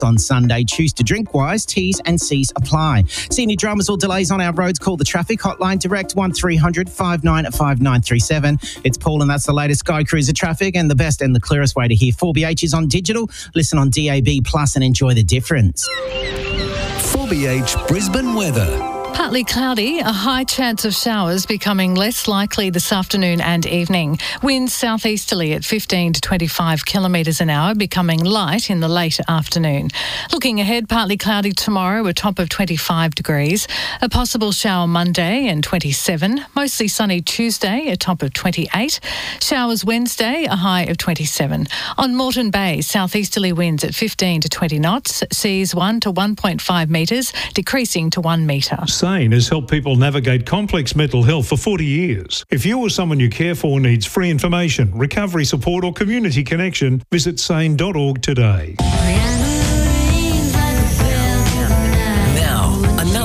on Sunday. Choose to drink wise. T's and C's apply. See any dramas or delays on our roads? Call the traffic hotline direct 1300 595937. It's Paul and that's the latest Sky Cruiser traffic, and the best and the clearest way to hear 4BH is on digital. Listen on DAB Plus and enjoy the difference. 4BH Brisbane weather. Partly cloudy, a high chance of showers becoming less likely this afternoon and evening. Winds southeasterly at 15 to 25 kilometres an hour, becoming light in the late afternoon. Looking ahead, partly cloudy tomorrow, a top of 25 degrees. A possible shower Monday and 27. Mostly sunny Tuesday, a top of 28. Showers Wednesday, a high of 27. On Moreton Bay, southeasterly winds at 15 to 20 knots. Seas 1 to 1.5 metres, decreasing to 1 metre. SANE has helped people navigate complex mental health for 40 years. If you or someone you care for needs free information, recovery support or community connection, visit sane.org today.